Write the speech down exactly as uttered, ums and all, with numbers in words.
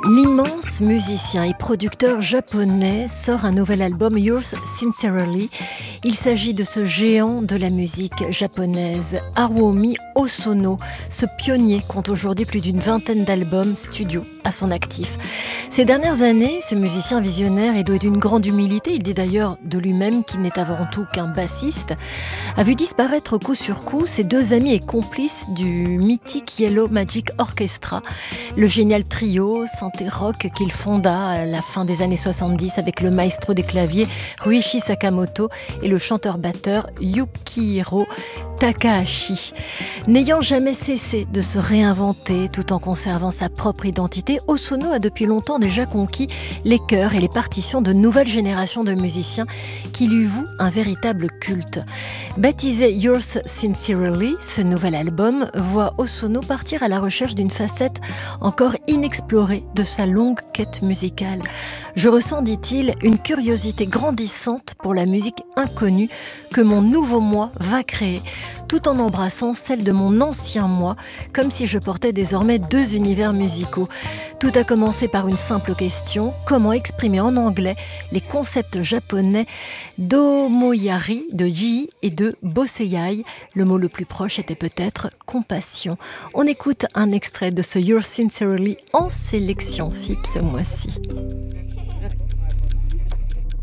L'immense musicien et producteur japonais sort un nouvel album, Yours Sincerely. Il s'agit de ce géant de la musique japonaise, Haruomi Hosono. Ce pionnier compte aujourd'hui plus d'une vingtaine d'albums studio à son actif. Ces dernières années, ce musicien visionnaire est doué d'une grande humilité. Il dit d'ailleurs de lui-même qu'il n'est avant tout qu'un bassiste. A vu disparaître coup sur coup ses deux amis et complices du mythique Yellow Magic Orchestra, le génial trio synthé rock qu'il fonda à la fin des années soixante-dix avec le maestro des claviers Ryuichi Sakamoto et le chanteur-batteur Yukihiro Takahashi. N'ayant jamais cessé de se réinventer tout en conservant sa propre identité, Hosono a depuis longtemps déjà conquis les cœurs et les partitions de nouvelles générations de musiciens qui lui vouent un véritable culte. Baptisé Yours Sincerely, ce nouvel album voit Hosono partir à la recherche d'une facette encore inexplorée de sa longue quête musicale. Je ressens, dit-il, une curiosité grandissante pour la musique inconnue que mon nouveau moi va créer, tout en embrassant celle de mon ancien moi, comme si je portais désormais deux univers musicaux. Tout a commencé par une simple question: comment exprimer en anglais les concepts japonais d'omoyari, de ji et de boseiai? Le mot le plus proche était peut-être compassion. On écoute un extrait de ce Yours Sincerely en sélection F I P ce mois-ci.